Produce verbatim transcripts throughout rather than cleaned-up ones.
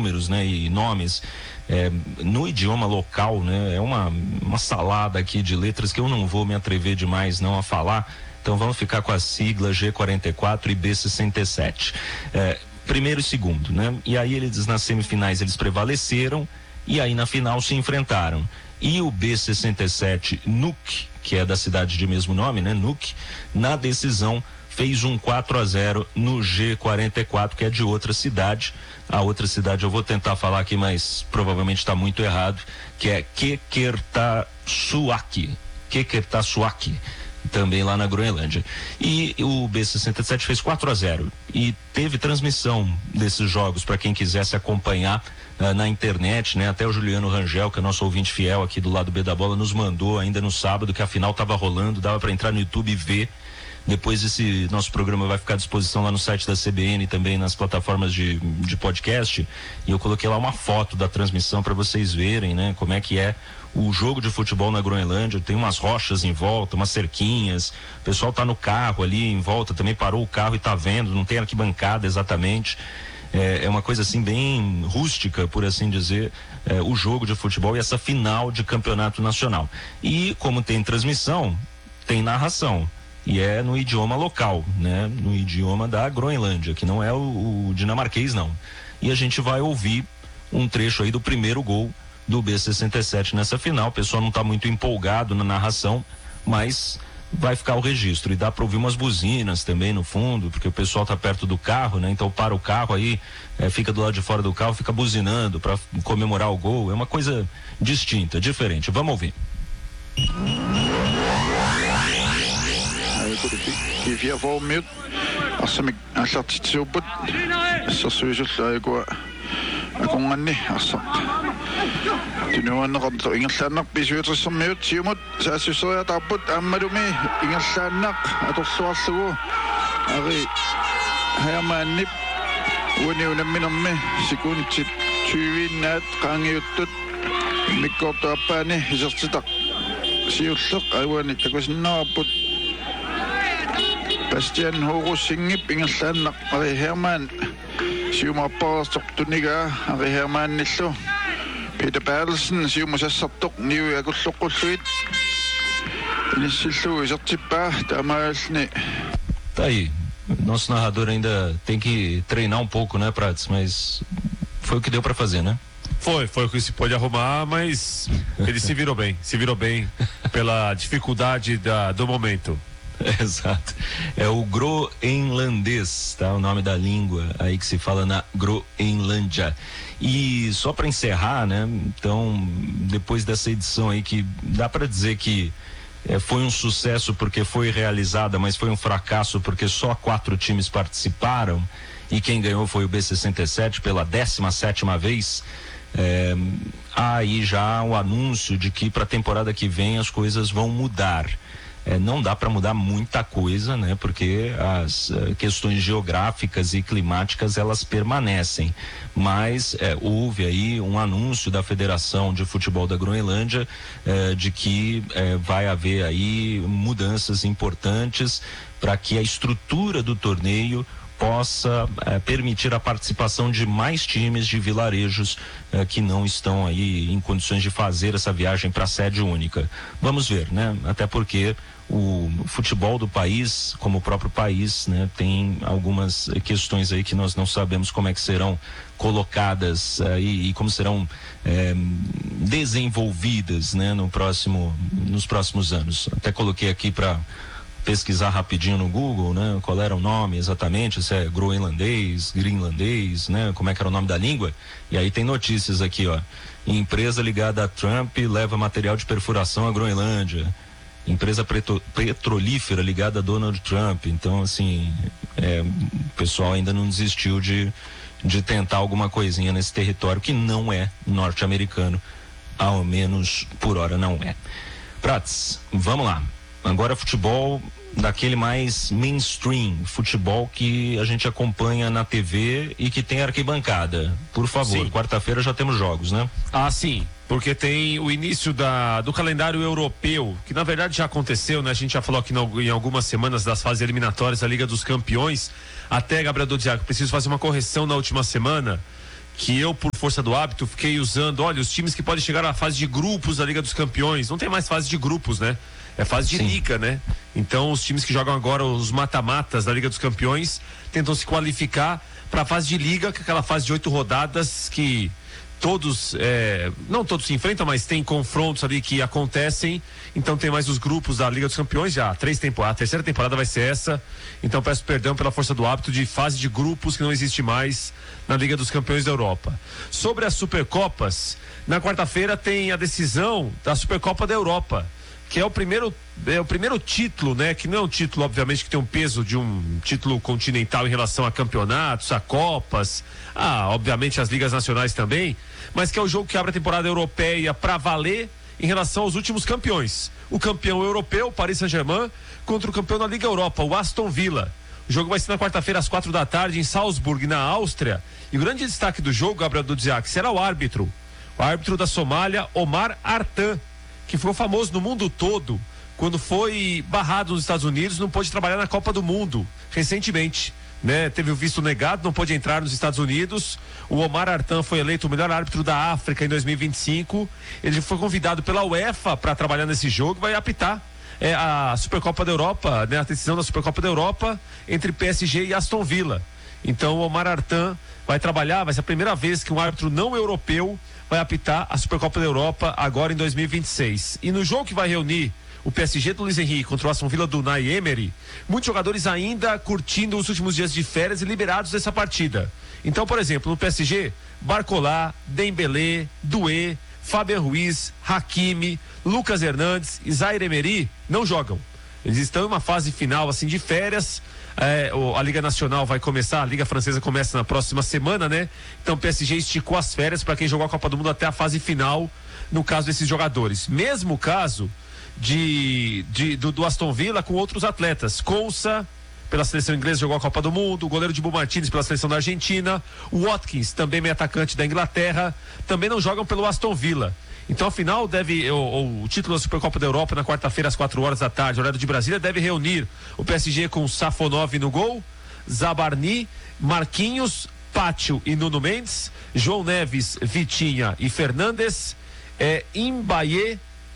números, né, e nomes é, no idioma local, né, é uma, uma salada aqui de letras que eu não vou me atrever demais não a falar, então vamos ficar com a sigla G quarenta e quatro e B sessenta e sete. É, primeiro e segundo, né, e aí eles nas semifinais eles prevaleceram e aí na final se enfrentaram. E o B sessenta e sete Nuuk, que é da cidade de mesmo nome, né, Nuuk, na decisão fez um quatro a zero no G quarenta e quatro, que é de outra cidade. A outra cidade eu vou tentar falar aqui, mas provavelmente está muito errado, que é Qeqertasuaq, Qeqertasuaq, também lá na Groenlândia. E o B sessenta e sete fez quatro a zero e teve transmissão desses jogos para quem quisesse acompanhar uh, na internet, né? Até o Juliano Rangel, que é nosso ouvinte fiel aqui do lado B da bola, nos mandou ainda no sábado que a final estava rolando, dava para entrar no YouTube e ver. Depois esse nosso programa vai ficar à disposição lá no site da C B N e também nas plataformas de, de podcast, e eu coloquei lá uma foto da transmissão para vocês verem, né, como é que é o jogo de futebol na Groenlândia. Tem umas rochas em volta, umas cerquinhas, o pessoal tá no carro ali em volta, também parou o carro e tá vendo, não tem arquibancada exatamente, é, é uma coisa assim bem rústica, por assim dizer, é, o jogo de futebol e essa final de campeonato nacional. E como tem transmissão, tem narração. E é no idioma local, né? No idioma da Groenlândia, que não é o, o dinamarquês, não. E a gente vai ouvir um trecho aí do primeiro gol do B sessenta e sete nessa final. O pessoal não está muito empolgado na narração, mas vai ficar o registro. E dá para ouvir umas buzinas também no fundo, porque o pessoal está perto do carro, né? Então para o carro aí, é, fica do lado de fora do carro, fica buzinando para comemorar o gol. É uma coisa distinta, diferente. Vamos ouvir. Kivia volmiut assamik allartitsuput assarsuisullaaikua akunganni arsaq tinuanneqarlu ingerlaannaq pisuutersermiut siumut saassusseriataarput aammalumi ingerlaannaq atorluarlugu ari hayamaannip uniunamminermi sikuntit tyvinnaat qaangiuttut mikkortuappaani isertitaq siulleq aguani takusinnerarput Bastian Horusingip ingerlaannaq ari Herman siumaapparertortunigaa ari Herman nillu Peter Bertelsen siumasassartoq niu akulloqqulluit inissillu isertippaa taamaalni. Tá aí, nosso narrador ainda tem que treinar um pouco, né, Prats, mas foi o que deu para fazer, né? Foi, foi o que se pôde arrumar, mas ele se virou bem, se virou bem pela dificuldade da, do momento. Exato, é o groenlandês, tá? O nome da língua aí que se fala na Groenlândia. E só para encerrar, né? Então, depois dessa edição aí que dá para dizer que é, foi um sucesso porque foi realizada, mas foi um fracasso porque só quatro times participaram e quem ganhou foi o B sessenta e sete pela décima sétima vez. É, há aí já o anúncio de que para a temporada que vem as coisas vão mudar. É, não dá para mudar muita coisa, né? Porque as uh, questões geográficas e climáticas elas permanecem, mas é, houve aí um anúncio da Federação de Futebol da Groenlândia é, de que é, vai haver aí mudanças importantes para que a estrutura do torneio possa eh, permitir a participação de mais times de vilarejos eh, que não estão aí em condições de fazer essa viagem para a sede única. Vamos ver, né? Até porque o futebol do país, como o próprio país, né, tem algumas questões aí que nós não sabemos como é que serão colocadas aí e como serão eh, desenvolvidas, né, no próximo, nos próximos anos. Até coloquei aqui para pesquisar rapidinho no Google, né? Qual era o nome exatamente, se é groenlandês, grinlandês, né? Como é que era o nome da língua? E aí tem notícias aqui, ó. Empresa ligada a Trump leva material de perfuração à Groenlândia. Empresa petro, petrolífera ligada a Donald Trump. Então, assim, é, o pessoal ainda não desistiu de, de tentar alguma coisinha nesse território que não é norte-americano, ao menos por hora não é. Prats, vamos lá. Agora futebol daquele mais mainstream, futebol que a gente acompanha na T V e que tem arquibancada. Por favor, quarta-feira já temos jogos, né? Ah, sim, porque tem o início da, do calendário europeu, que na verdade já aconteceu, né? A gente já falou aqui no, em algumas semanas das fases eliminatórias da Liga dos Campeões. Até, Gabriel Dodiaco, preciso fazer uma correção na última semana, que eu, por força do hábito, fiquei usando, olha, os times que podem chegar à fase de grupos da Liga dos Campeões. Não tem mais fase de grupos, né? É fase de Sim. liga, né? Então, os times que jogam agora os mata-matas da Liga dos Campeões tentam se qualificar para a fase de liga, que é aquela fase de oito rodadas que todos, é, não todos se enfrentam, mas tem confrontos ali que acontecem. Então tem mais os grupos da Liga dos Campeões já, três temporadas, a terceira temporada vai ser essa. Então peço perdão pela força do hábito de fase de grupos que não existe mais na Liga dos Campeões da Europa. Sobre as Supercopas, na quarta-feira tem a decisão da Supercopa da Europa, que é o primeiro, é o primeiro título, né? Que não é um título, obviamente, que tem um peso de um título continental em relação a campeonatos, a copas, a, obviamente, as ligas nacionais também, mas que é o jogo que abre a temporada europeia para valer em relação aos últimos campeões. O campeão europeu, o Paris Saint-Germain, contra o campeão da Liga Europa, o Aston Villa. O jogo vai ser na quarta-feira às quatro da tarde em Salzburg, na Áustria. E o grande destaque do jogo, Gabriel Dudziak, será o árbitro. O árbitro da Somália, Omar Artan, que ficou famoso no mundo todo quando foi barrado nos Estados Unidos, não pôde trabalhar na Copa do Mundo recentemente, né? Teve o visto negado, não pôde entrar nos Estados Unidos. O Omar Artan foi eleito o melhor árbitro da África em dois mil e vinte e cinco. Ele foi convidado pela UEFA para trabalhar nesse jogo, vai apitar é, a Supercopa da Europa, né? A decisão da Supercopa da Europa entre P S G e Aston Villa. Então o Omar Artan vai trabalhar, vai ser a primeira vez que um árbitro não europeu vai apitar a Supercopa da Europa agora em dois mil e vinte e seis. E no jogo que vai reunir o P S G do Luiz Henrique contra o Aston Villa do Unai Emery, muitos jogadores ainda curtindo os últimos dias de férias e liberados dessa partida. Então, por exemplo, no P S G, Barcola, Dembélé, Doué, Fabian Ruiz, Hakimi, Lucas Hernandes e Zaire Emery não jogam. Eles estão em uma fase final assim de férias. É, a Liga Nacional vai começar, a Liga Francesa começa na próxima semana, né? Então o P S G esticou as férias para quem jogou a Copa do Mundo até a fase final, no caso desses jogadores. Mesmo caso de, de do, do Aston Villa com outros atletas. Konsa, pela seleção inglesa, jogou a Copa do Mundo. O goleiro de Dibu Martínez pela seleção da Argentina. O Watkins, também meio atacante da Inglaterra, também não jogam pelo Aston Villa. Então, afinal, deve o, o título da Supercopa da Europa na quarta-feira às quatro horas da tarde, horário de Brasília, deve reunir o P S G com Safonov no gol, Zabarni, Marquinhos, Pátio e Nuno Mendes, João Neves, Vitinha e Fernandes, é, Imbaye,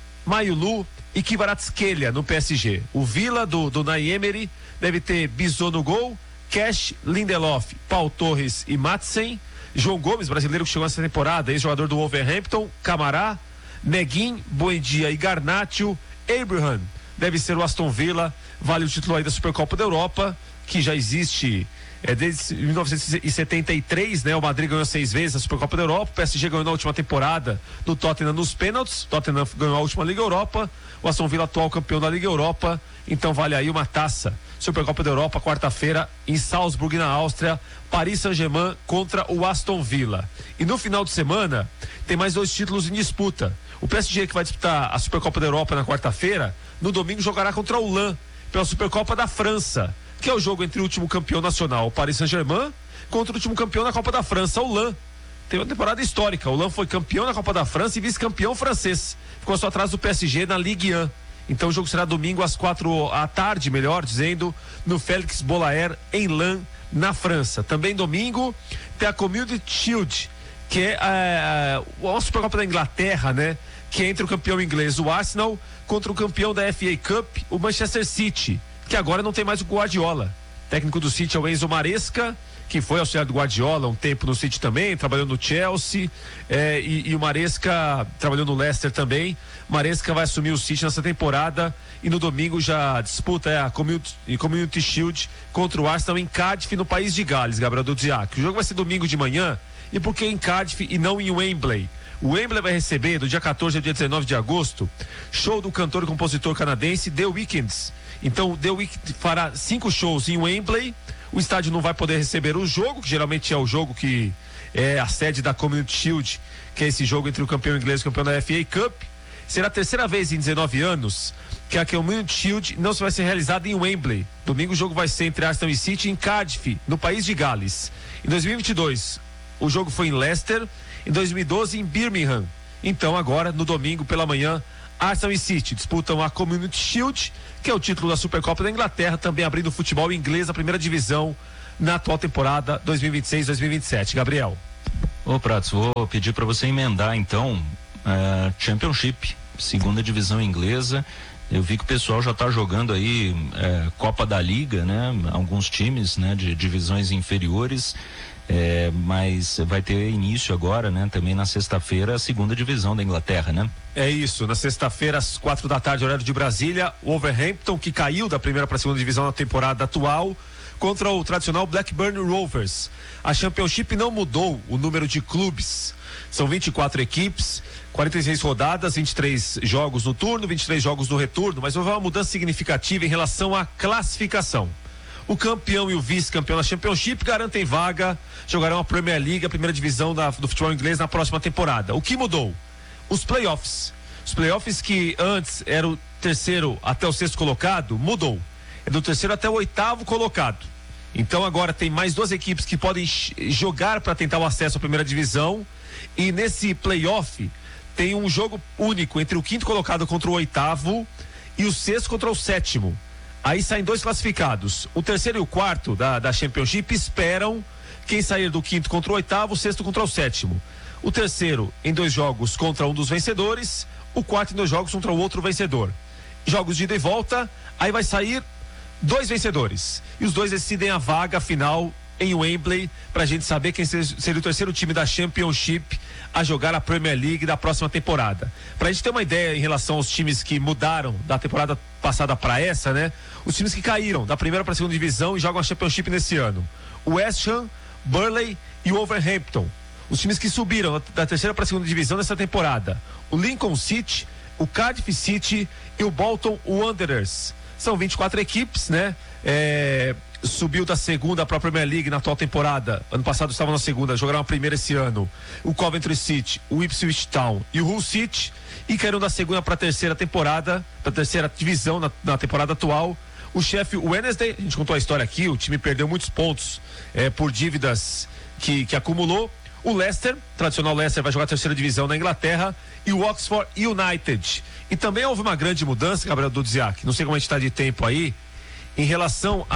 Mayulu e Kvaratskhelia no P S G. O Villa do, do Unai Emery deve ter Bizot no gol, Cash, Lindelof, Paul Torres e Madsen, João Gomes, brasileiro que chegou nessa temporada, ex-jogador do Wolverhampton, Camará, Neguin, Buendia e Garnacho, Abraham, deve ser o Aston Villa, vale o título aí da Supercopa da Europa, que já existe é, desde mil novecentos e setenta e três, né? O Madrid ganhou seis vezes a Supercopa da Europa, o P S G ganhou na última temporada do Tottenham nos pênaltis, o Tottenham ganhou a última Liga Europa, o Aston Villa atual campeão da Liga Europa, então vale aí uma taça. Supercopa da Europa, quarta-feira, em Salzburg, na Áustria, Paris Saint-Germain contra o Aston Villa. E no final de semana, tem mais dois títulos em disputa. O P S G, que vai disputar a Supercopa da Europa na quarta-feira, no domingo jogará contra o Lens, pela Supercopa da França, que é o jogo entre o último campeão nacional, o Paris Saint-Germain, contra o último campeão na Copa da França, o Lens. Teve uma temporada histórica. O Lens foi campeão na Copa da França e vice-campeão francês. Ficou só atrás do P S G na Ligue um. Então o jogo será domingo às quatro da tarde, melhor dizendo, no Félix Bollaert, em Lens, na França. Também domingo tem a Community Shield, que é a, a Supercopa da Inglaterra, né? Que é entre o campeão inglês, o Arsenal, contra o campeão da F A Cup, o Manchester City, que agora não tem mais o Guardiola. O técnico do City é o Enzo Maresca, que foi auxiliar do Guardiola um tempo no City também, trabalhou no Chelsea, é, e, e o Maresca trabalhou no Leicester também. Maresca vai assumir o City nessa temporada e no domingo já disputa é, a Community, Community Shield contra o Arsenal em Cardiff, no país de Gales, Gabriel Dudziak. O jogo vai ser domingo de manhã. E por que em Cardiff e não em Wembley? O Wembley vai receber, do dia quatorze ao dia dezenove de agosto, show do cantor e compositor canadense The Weeknd. Então, The Weeknd fará cinco shows em Wembley. O estádio não vai poder receber o jogo, que geralmente é o jogo que é a sede da Community Shield, que é esse jogo entre o campeão inglês e o campeão da F A Cup. Será a terceira vez em dezenove anos que a Community Shield não vai ser realizada em Wembley. Domingo o jogo vai ser entre Arsenal e City em Cardiff, no país de Gales. Em dois mil e vinte e dois, o jogo foi em Leicester. Em dois mil e doze, em Birmingham. Então agora, no domingo pela manhã, Arsenal e City disputam a Community Shield, que é o título da Supercopa da Inglaterra, também abrindo o futebol inglês, a primeira divisão, na atual temporada dois mil e vinte e seis dois mil e vinte e sete. Gabriel. Ô Pratos, vou pedir para você emendar então a Championship, segunda divisão inglesa. Eu vi que o pessoal já está jogando aí é, Copa da Liga, né? Alguns times, né? De divisões inferiores, é, mas vai ter início agora, né? Também na sexta-feira, a segunda divisão da Inglaterra, né? É isso, na sexta-feira às quatro da tarde, horário de Brasília, o Wolverhampton, que caiu da primeira para a segunda divisão na temporada atual, contra o tradicional Blackburn Rovers. A Championship não mudou o número de clubes, são vinte e quatro equipes, quarenta e seis rodadas, vinte e três jogos no turno, vinte e três jogos no retorno, mas houve uma mudança significativa em relação à classificação. O campeão e o vice-campeão da Championship garantem vaga, jogarão a Premier League, a primeira divisão da, do futebol inglês na próxima temporada. O que mudou? Os playoffs. Os playoffs que antes era o terceiro até o sexto colocado, mudou. É do terceiro até o oitavo colocado. Então agora tem mais duas equipes que podem jogar para tentar o acesso à primeira divisão, e nesse playoff tem um jogo único entre o quinto colocado contra o oitavo e o sexto contra o sétimo. Aí saem dois classificados. O terceiro e o quarto da, da Championship esperam quem sair do quinto contra o oitavo, o sexto contra o sétimo. O terceiro em dois jogos contra um dos vencedores, o quarto em dois jogos contra o outro vencedor. Jogos de ida e volta, aí vai sair dois vencedores. E os dois decidem a vaga final em Wembley, pra gente saber quem seria o terceiro time da Championship a jogar a Premier League da próxima temporada. Pra gente ter uma ideia em relação aos times que mudaram da temporada passada para essa, né? Os times que caíram da primeira pra segunda divisão e jogam a Championship nesse ano: o West Ham, Burnley e o Wolverhampton. Os times que subiram da terceira pra segunda divisão nessa temporada: o Lincoln City, o Cardiff City e o Bolton Wanderers. São vinte e quatro equipes, né? É, subiu da segunda para a Premier League na atual temporada. Ano passado estavam na segunda, jogaram a primeira esse ano. O Coventry City, o Ipswich Town e o Hull City. E caíram da segunda para a terceira temporada, para a terceira divisão na, na temporada atual. O Sheffield Wednesday, a gente contou a história aqui, o time perdeu muitos pontos é, por dívidas que, que acumulou. O Leicester, tradicional Leicester, vai jogar a terceira divisão na Inglaterra, e o Oxford United. E também houve uma grande mudança, Gabriel Dudziak, não sei como a gente está de tempo aí, em relação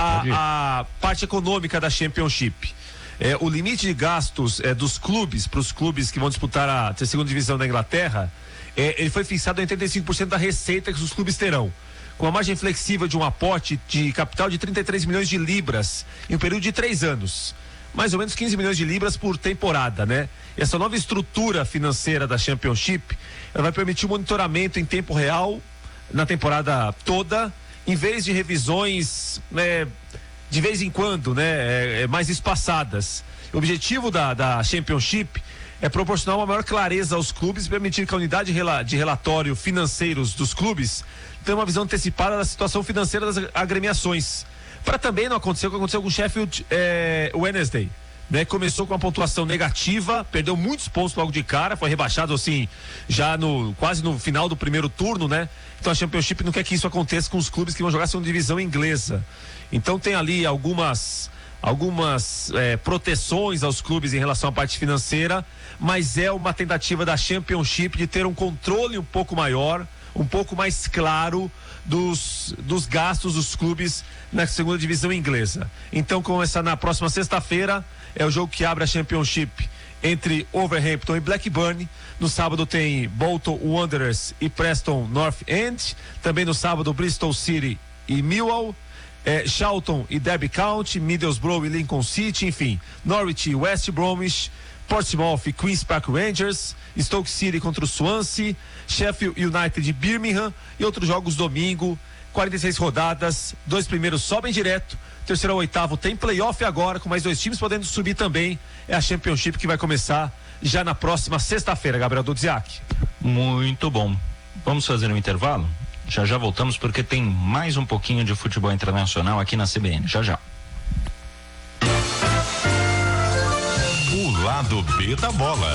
à parte econômica da Championship. É, o limite de gastos é, dos clubes, para os clubes que vão disputar a segunda divisão da Inglaterra, é, ele foi fixado em oitenta e cinco por cento da receita que os clubes terão, com a margem flexível de um aporte de capital de trinta e três milhões de libras em um período de três anos. Mais ou menos quinze milhões de libras por temporada, né? E essa nova estrutura financeira da Championship, ela vai permitir o monitoramento em tempo real na temporada toda, em vez de revisões, né, de vez em quando, né, é, é, mais espaçadas. O objetivo da, da Championship é proporcionar uma maior clareza aos clubes e permitir que a unidade de relatório financeiros dos clubes tenha uma visão antecipada da situação financeira das agremiações. Para também não acontecer o que aconteceu com o Sheffield é, Wednesday, né? Começou com uma pontuação negativa, perdeu muitos pontos logo de cara, foi rebaixado assim, já no quase no final do primeiro turno, né? Então a Championship não quer que isso aconteça com os clubes que vão jogar a segunda divisão inglesa. Então tem ali algumas algumas é, proteções aos clubes em relação à parte financeira, mas é uma tentativa da Championship de ter um controle um pouco maior, um pouco mais claro dos, dos gastos dos clubes na segunda divisão inglesa. Então, começar na próxima sexta-feira, é o jogo que abre a Championship entre Wolverhampton e Blackburn. No sábado tem Bolton Wanderers e Preston North End. Também no sábado, Bristol City e Millwall. É, Charlton e Derby County, Middlesbrough e Lincoln City, enfim, Norwich e West Bromwich, Portsmouth e Queen's Park Rangers, Stoke City contra o Swansea, Sheffield United e Birmingham, e outros jogos domingo, quarenta e seis rodadas, dois primeiros sobem direto, terceiro ao oitavo tem playoff agora, com mais dois times podendo subir também. É a Championship que vai começar já na próxima sexta-feira, Gabriel Dudziak. Muito bom. Vamos fazer um intervalo? Já já voltamos, porque tem mais um pouquinho de futebol internacional aqui na C B N. Já já. O lado B da bola.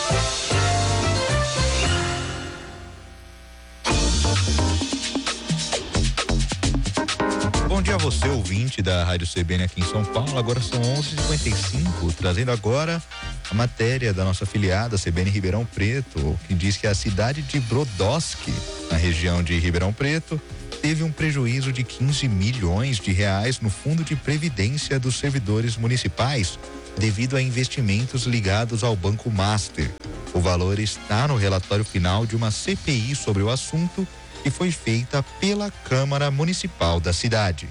Bom dia a você, ouvinte da Rádio C B N aqui em São Paulo. Agora são onze e cinquenta e cinco, trazendo agora a matéria da nossa afiliada C B N Ribeirão Preto, que diz que a cidade de Brodowski, na região de Ribeirão Preto, teve um prejuízo de quinze milhões de reais no fundo de previdência dos servidores municipais. devido a investimentos ligados ao Banco Master. O valor está no relatório final de uma C P I sobre o assunto, que foi feita pela Câmara Municipal da cidade.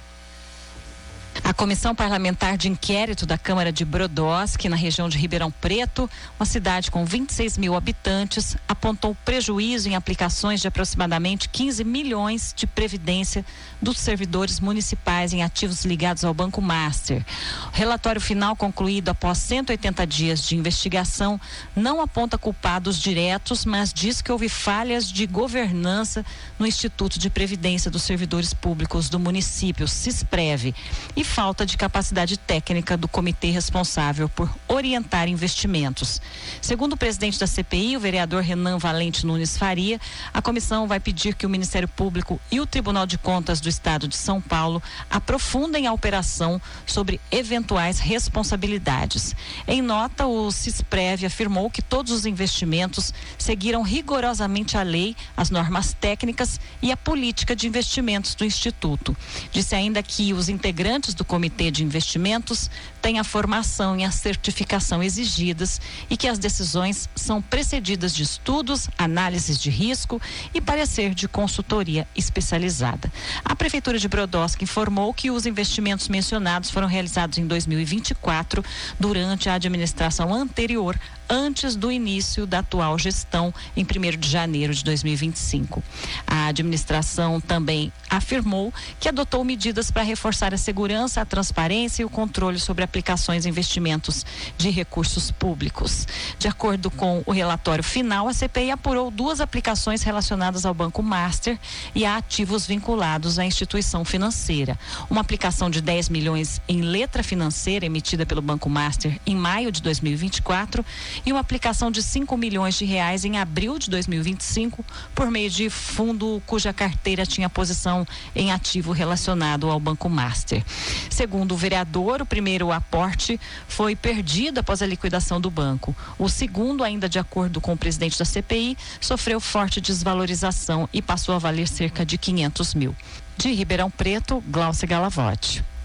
A Comissão Parlamentar de Inquérito da Câmara de Brodowski, na região de Ribeirão Preto, uma cidade com vinte e seis mil habitantes, apontou prejuízo em aplicações de aproximadamente quinze milhões de previdência dos servidores municipais em ativos ligados ao Banco Master. O relatório final, concluído após cento e oitenta dias de investigação, não aponta culpados diretos, mas diz que houve falhas de governança no Instituto de Previdência dos Servidores Públicos do município, Sisprev, e falta de capacidade técnica do comitê responsável por orientar investimentos. Segundo o presidente da C P I, o vereador Renan Valente Nunes Faria, a comissão vai pedir que o Ministério Público e o Tribunal de Contas do Estado de São Paulo aprofundem a operação sobre eventuais responsabilidades. Em nota, o Sisprev afirmou que todos os investimentos seguiram rigorosamente a lei, as normas técnicas e a política de investimentos do Instituto. Disse ainda que os integrantes do Comitê de Investimentos têm a formação e a certificação exigidas e que as decisões são precedidas de estudos, análises de risco e parecer de consultoria especializada. A Prefeitura de Brodowski informou que os investimentos mencionados foram realizados em dois mil e vinte e quatro, durante a administração anterior, antes do início da atual gestão, em primeiro de janeiro de dois mil e vinte e cinco. A administração também afirmou que adotou medidas para reforçar a segurança, a transparência e o controle sobre aplicações e investimentos de recursos públicos. De acordo com o relatório final, a C P I apurou duas aplicações relacionadas ao Banco Master e a ativos vinculados à instituição financeira. Uma aplicação de dez milhões em letra financeira emitida pelo Banco Master em maio de dois mil e vinte e quatro e uma aplicação de cinco milhões de reais em abril de dois mil e vinte e cinco por meio de fundo cuja carteira tinha posição em ativo relacionado ao Banco Master. Segundo o vereador, o primeiro aporte foi perdido após a liquidação do banco. O segundo, ainda de acordo com o presidente da C P I, sofreu forte desvalorização e passou a valer cerca de quinhentos mil. De Ribeirão Preto, Glaucia Galavotti.